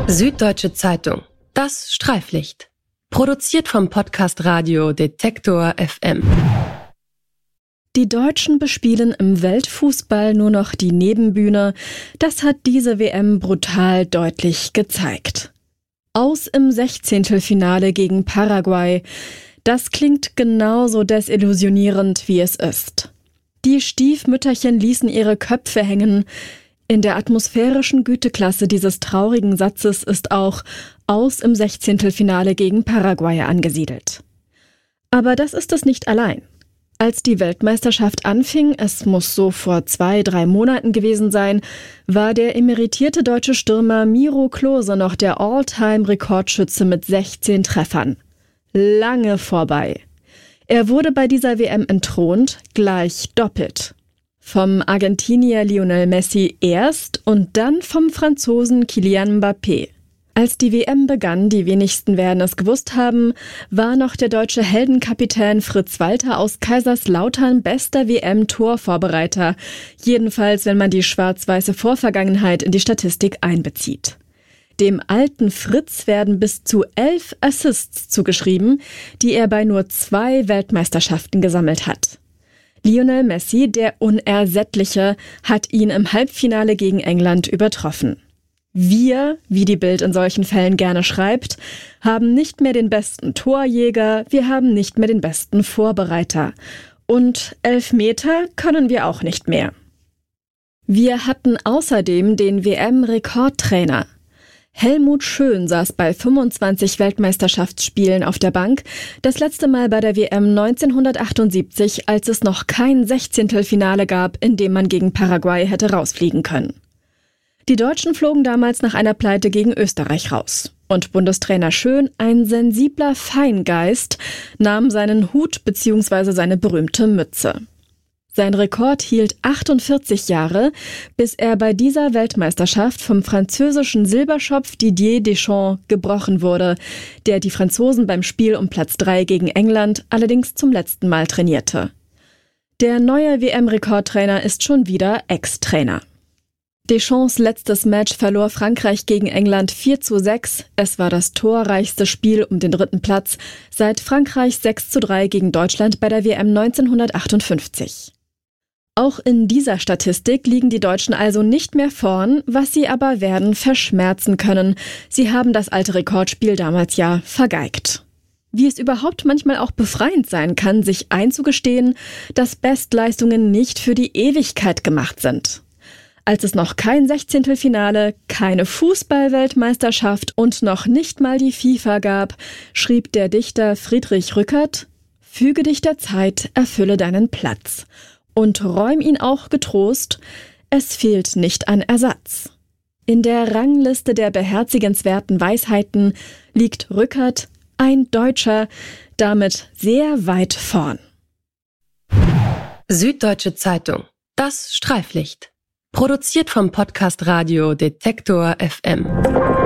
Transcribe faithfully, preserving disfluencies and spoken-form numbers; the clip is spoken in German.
Süddeutsche Zeitung. Das Streiflicht. Produziert vom Podcast Radio Detektor F M. Die Deutschen bespielen im Weltfußball nur noch die Nebenbühne. Das hat diese W M brutal deutlich gezeigt. Aus im Sechzehntelfinale gegen Paraguay. Das klingt genauso desillusionierend, wie es ist. Die Stiefmütterchen ließen ihre Köpfe hängen. In der atmosphärischen Güteklasse dieses traurigen Satzes ist auch aus im Sechzehntelfinale gegen Paraguay angesiedelt. Aber das ist es nicht allein. Als die Weltmeisterschaft anfing, es muss so vor zwei, drei Monaten gewesen sein, war der emeritierte deutsche Stürmer Miro Klose noch der All-Time-Rekordschütze mit sechzehn Treffern. Lange vorbei. Er wurde bei dieser W M entthront, gleich doppelt. Vom Argentinier Lionel Messi erst und dann vom Franzosen Kylian Mbappé. Als die W M begann, die wenigsten werden es gewusst haben, war noch der deutsche Heldenkapitän Fritz Walter aus Kaiserslautern bester W M-Torvorbereiter. Jedenfalls, wenn man die schwarz-weiße Vorvergangenheit in die Statistik einbezieht. Dem alten Fritz werden bis zu elf Assists zugeschrieben, die er bei nur zwei Weltmeisterschaften gesammelt hat. Lionel Messi, der Unersättliche, hat ihn im Halbfinale gegen England übertroffen. Wir, wie die Bild in solchen Fällen gerne schreibt, haben nicht mehr den besten Torjäger, wir haben nicht mehr den besten Vorbereiter. Und Elfmeter können wir auch nicht mehr. Wir hatten außerdem den W M-Rekordtrainer. Helmut Schön saß bei fünfundzwanzig Weltmeisterschaftsspielen auf der Bank, das letzte Mal bei der W M neunzehnhundertachtundsiebzig, als es noch kein Sechzehntelfinale gab, in dem man gegen Paraguay hätte rausfliegen können. Die Deutschen flogen damals nach einer Pleite gegen Österreich raus. Und Bundestrainer Schön, ein sensibler Feingeist, nahm seinen Hut bzw. seine berühmte Mütze. Sein Rekord hielt achtundvierzig Jahre, bis er bei dieser Weltmeisterschaft vom französischen Silberschopf Didier Deschamps gebrochen wurde, der die Franzosen beim Spiel um Platz drei gegen England allerdings zum letzten Mal trainierte. Der neue W M-Rekordtrainer ist schon wieder Ex-Trainer. Deschamps letztes Match verlor Frankreich gegen England vier zu sechs. Es war das torreichste Spiel um den dritten Platz seit Frankreichs sechs zu drei gegen Deutschland bei der W M neunzehnhundertachtundfünfzig. Auch in dieser Statistik liegen die Deutschen also nicht mehr vorn, was sie aber werden verschmerzen können. Sie haben das alte Rekordspiel damals ja vergeigt. Wie es überhaupt manchmal auch befreiend sein kann, sich einzugestehen, dass Bestleistungen nicht für die Ewigkeit gemacht sind. Als es noch kein Sechzehntelfinale, keine Fußball-Weltmeisterschaft und noch nicht mal die FIFA gab, schrieb der Dichter Friedrich Rückert: Füge dich der Zeit, erfülle deinen Platz. Und räum ihn auch getrost, es fehlt nicht an Ersatz. In der Rangliste der beherzigenswerten Weisheiten liegt Rückert, ein Deutscher, damit sehr weit vorn. Süddeutsche Zeitung. Das Streiflicht. Produziert vom Podcast Radio Detektor F M.